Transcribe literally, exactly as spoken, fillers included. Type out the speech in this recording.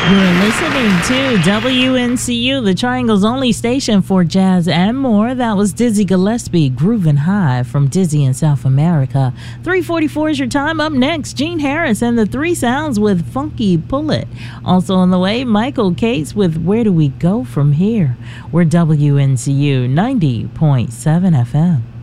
You're listening to W N C U, the Triangle's only station for jazz and more. That was Dizzy Gillespie, Groovin' High from Dizzy in South America. three forty-four is your time. Up next, Gene Harris and the Three Sounds with Funky Pull It. Also on the way, Michael Cates with Where Do We Go From Here? We're W N C U ninety point seven F M.